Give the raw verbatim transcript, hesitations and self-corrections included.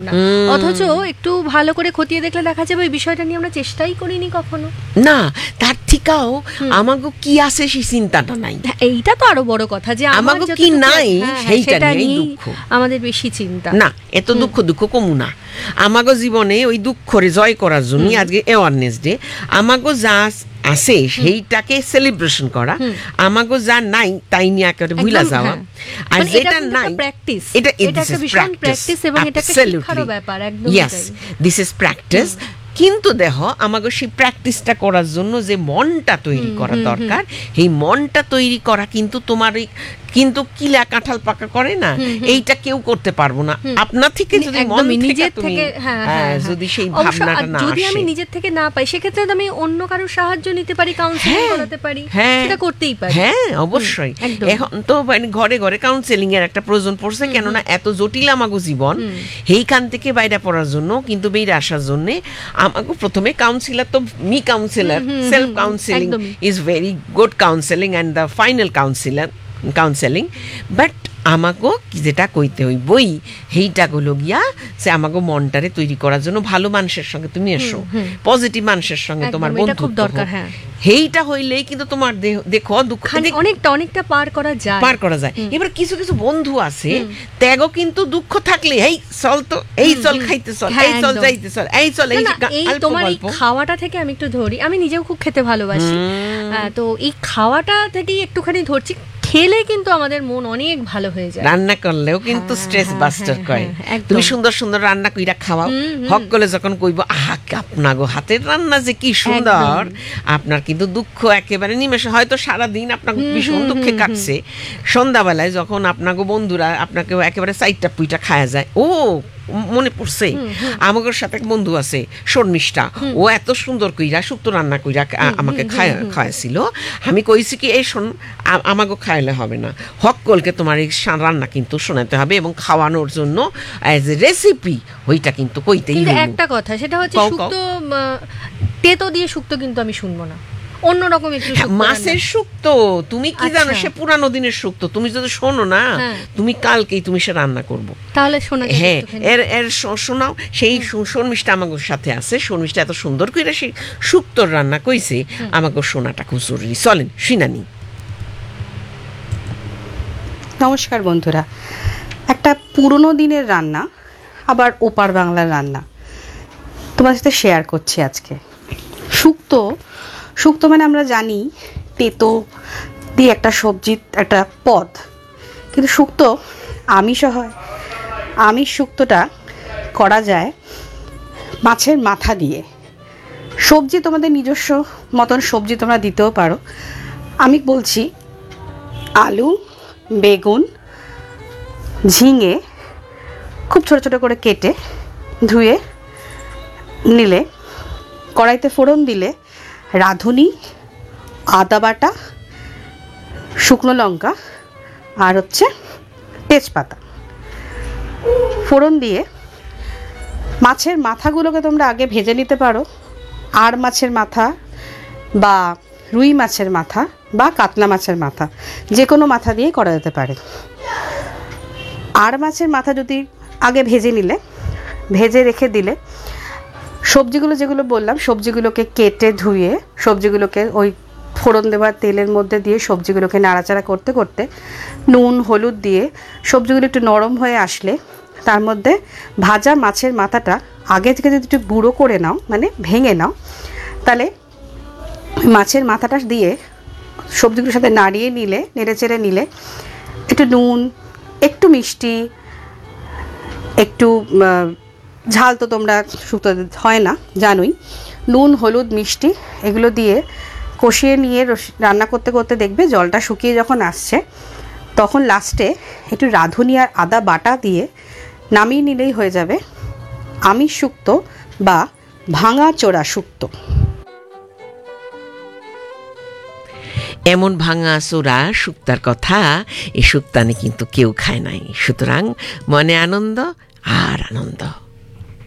না, অথচ একটু ভালো করে খতিয়ে দেখলে দেখা যাবে ওই বিষয়টা নিয়ে আমরা চেষ্টাই করিনি কখনো। না, তার থেকেও আমাগো কি আছে সেই চিন্তাটা নাই। এইটা তো আরো বড় কথা যে আমাগো কি নাই সেইটা নিয়ে দুঃখ, আমাদের বেশি চিন্তা না। এত দুঃখ দুঃখ কমু না। আমাগো জীবনে ওই দুঃখরে জয় করার জন্য আজকে অ্যাওয়ারনেস ডে। আমাগো যা আছে সেইটাকে সেলিব্রেশন করা, আমাগো যা নাই তাই নিয়ে একেবারে ভুলা যাওয়া। আর যেটা নাই প্র্যাকটিস, এটা এটা একটা ভীষণ প্র্যাকটিস এবং এটা একটা শিক্ষার ব্যাপার। একদম ইয়েস, দিস ইজ প্র্যাকটিস। কিন্তু দেখো আমাকে সেই প্র্যাকটিসটা করার জন্য যে মনটা তৈরি করা দরকার, এই মনটা তৈরি করা কিন্তু তোমার কিন্তু কিলা কাঁঠাল পাকা করে না, এইটা কেউ করতে পারবো না। আপনার থেকে যদি মন নিজের থেকে, যদি সেই ভাবনাটা না আসে, যদি আমি নিজের থেকে না পাই, সেক্ষেত্রে আমি অন্য কারোর সাহায্য নিতে পারি, কাউন্সেলিং করাতে পারি, সেটা করতেই পারি। হ্যাঁ, অবশ্যই। এখন তো ঘরে ঘরে কাউন্সেলিং এর একটা প্রয়োজন পড়ছে, কেননা এত জটিল আমাগো জীবন। এইখান থেকে বাইরে পড়ার জন্য, কিন্তু বেরিয়ে আসার জন্য আমাকে প্রথমে কাউন্সিলার, তো me councillor, self counselling is very good counselling and the final councillor counselling. But আমাকে যেটা কইতে হইবই সেইটা গুলো গিয়া সে আমাকে মনটারে তৈরি করার জন্য ভালো মানুষের সঙ্গে তুমি এসো, পজিটিভ মানুষের সঙ্গে তোমার বন্ধুত্ব দরকার। হ্যাঁ, সেইটা হইলেই কিন্তু তোমার দেখো দুঃখ অনেকটা অনেকটা পার করা যায়, পার করা যায়। এবার কিছু কিছু বন্ধু আছে ত্যাগও কিন্তু দুঃখ থাকলে এই চল তো, এই চল খাইতে চল, এই চল যাইতে চল, এই চল। এই তোমার এই খাওয়াটা থেকে আমি একটু ধরি, আমি নিজেও খুব খেতে ভালোবাসি, তো এই খাওয়াটা থেকেই একটুখানি ধরছি। খেলে কিন্তু আমাদের মন অনেক ভালো হয়ে যায়। রান্না করলেও কিন্তু স্ট্রেস বাস্টার করে। তুমি সুন্দর সুন্দর রান্না কইরা খাওয়াও, হক করে যখন কইব আহা আপনাগো হাতের রান্না যে কি সুন্দর, আপনার কিন্তু দুঃখ একেবারে নিমেষে, হয়তো সারাদিন আপনাকে ভীষণ দুঃখে কাটছে, সন্ধ্যাবেলায় যখন আপনাগো বন্ধুরা আপনাকে একেবারে সাইডটা পুইটা খায়া যায়, ও মনে পড়ছে আমাদের সাথে এক বন্ধু আছে শর্মিষ্ঠা, ও এত সুন্দর কইরা শুক্তো রান্না কইরা আমাকে খাওয়াছিল। আমি কইছি কি এই শোন, আমাকে খাইলে হবে না, হকলকে তোমার এই রান্না কিন্তু শোনাতে হবে এবং খাওয়ানোর জন্য অ্যাজ এ রেসিপি ওইটা কিন্তু কইতেই হবে। একটা কথা সেটা হচ্ছে শুক্তো, তেতো দিয়ে শুক্তো কিন্তু আমি শুনবো না, অন্যরকম একটু মাছের শুক্তো। তুমি কি জানো সে পুরানো দিনের শুক্তো, তুমি যদি শোনো না তুমি কালকেই তুমি সে রান্না করবো, তাহলে শোনা। হ্যাঁ, এর এর শোনাও। সেই শর্মিষ্ঠা আমাকে সাথে আছে, শর্মিষ্ঠা এত সুন্দর করে সেই শুক্তোর রান্না কইছে, আমাকে শোনাটা খুব জরুরি। চলেন শুনানি। নমস্কার বন্ধুরা, একটা পুরনো দিনের রান্না, আবার ওপার বাংলার রান্না তোমার সাথে শেয়ার করছি আজকে। শুক্তো, শুক্তো মানে আমরা জানি তেতো দিয়ে একটা সবজির একটা পদ, কিন্তু শুক্তো আমিষ হয়। আমিষ শুক্তোটা করা যায় মাছের মাথা দিয়ে। সবজি তোমাদের নিজস্ব মতন সবজি তোমরা দিতেও পারো। আমি বলছি আলু, বেগুন, ঝিঙে খুব ছোটো ছোটো করে কেটে ধুয়ে নিলে, কড়াইতে ফোড়ন দিলে রাঁধুনি, আদা বাটা, শুকনো লঙ্কা আর হচ্ছে তেজপাতা ফোড়ন দিয়ে মাছের মাথাগুলোকে তোমরা আগে ভেজে নিতে পারো। আর মাছের মাথা বা রুই মাছের মাথা বা কাতলা মাছের মাথা, যে কোনো মাথা দিয়ে করা যেতে পারে। আর মাছের মাথা যদি আগে ভেজে নিলে, ভেজে রেখে দিলে সবজিগুলো যেগুলো বললাম, সবজিগুলোকে কেটে ধুয়ে সবজিগুলোকে ওই ফোড়ন দেওয়ার তেলের মধ্যে দিয়ে সবজিগুলোকে নাড়াচাড়া করতে করতে নুন হলুদ দিয়ে সবজিগুলো একটু নরম হয়ে আসলে তার মধ্যে ভাজা মাছের মাথাটা আগে থেকে যদি একটু গুঁড়ো করে নাও, মানে ভেঙে নাও, তাহলে মাছের মাথাটা দিয়ে সবজিগুলোর সাথে নাড়িয়ে নিলে, নেড়ে চেড়ে নিলে একটু নুন, একটু মিষ্টি, একটু ঝাল তো তোমরা শুক্তো হয় না জানোই, নুন হলুদ মিষ্টি এগুলো দিয়ে কষিয়ে নিয়ে রান্না করতে করতে দেখবে জলটা শুকিয়ে যখন আসছে, তখন লাস্টে একটু রাঁধুনি আর আদা বাটা দিয়ে নামিয়ে নিলেই হয়ে যাবে আমিষ শুক্তো বা ভাঙা চোরা শুক্তো। এমন ভাঙা চোরা শুক্তার কথা এই শুক্তানে কিন্তু কেউ খায় নাই, সুতরাং মনে আনন্দ আর আনন্দ।